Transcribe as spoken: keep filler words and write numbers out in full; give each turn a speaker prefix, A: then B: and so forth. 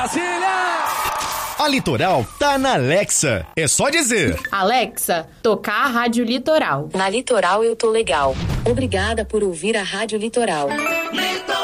A: Brasília!
B: A Litoral tá na Alexa. É só dizer:
C: Alexa, tocar a Rádio Litoral.
D: Na Litoral eu tô legal. Obrigada por ouvir a Rádio Litoral.
A: Litoral!